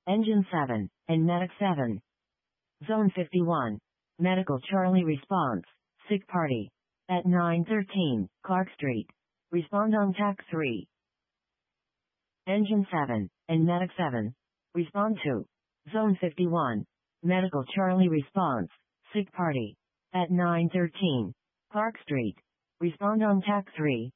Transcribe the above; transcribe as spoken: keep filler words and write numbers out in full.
Engine seven, and Medic seven. Zone fifty-one. Medical Charlie response, sick party. At nine thirteen, Clark Street. Respond on T A C three. Engine seven, and Medic seven. Respond to. Zone fifty-one. Medical Charlie response, sick party. At nine thirteen, Clark Street. Respond on T A C three.